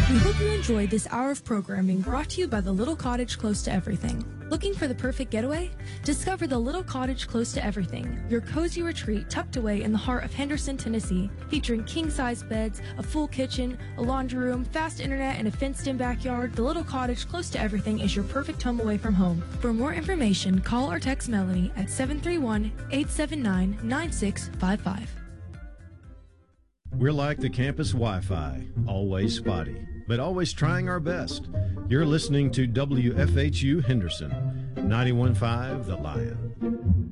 We hope you enjoyed this hour of programming brought to you by the Little Cottage Close to Everything. Looking for the perfect getaway? Discover the Little Cottage Close to Everything, your cozy retreat tucked away in the heart of Henderson, Tennessee, featuring king-size beds, a full kitchen, a laundry room, fast internet, and a fenced-in backyard. The Little Cottage Close to Everything is your perfect home away from home. For more information, call or text Melanie at 731-879-9655. We're like the campus Wi-Fi, always spotty, but always trying our best. You're listening to WFHU Henderson, 91.5 The Lion.